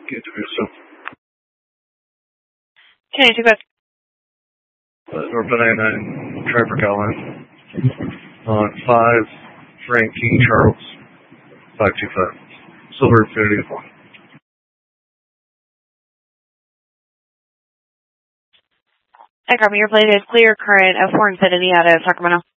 Get to do so. Okay, too bad. North 99, Trapper Caroline. On 5, Frank King Charles. 525. Silver Infinity 1. Hi, Carmen. Your plate is clear current of 4 Infinity out of Sacramento.